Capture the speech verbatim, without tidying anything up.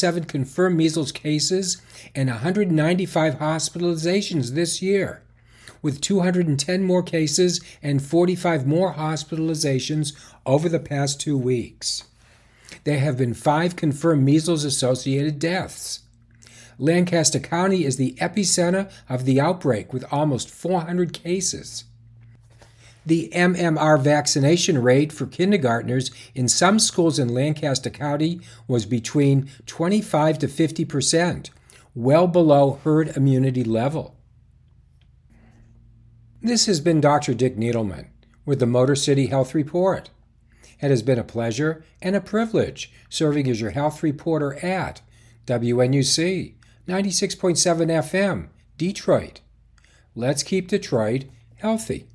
eighty-seven confirmed measles cases and one hundred ninety-five hospitalizations this year, with two hundred ten more cases and forty-five more hospitalizations over the past two weeks. There have been five confirmed measles-associated deaths. Lancaster County is the epicenter of the outbreak with almost four hundred cases. The M M R vaccination rate for kindergartners in some schools in Lancaster County was between twenty-five to fifty percent, well below herd immunity level. This has been Doctor Dick Needleman with the Motor City Health Report. It has been a pleasure and a privilege serving as your health reporter at W N U C ninety-six point seven F M, Detroit. Let's keep Detroit healthy.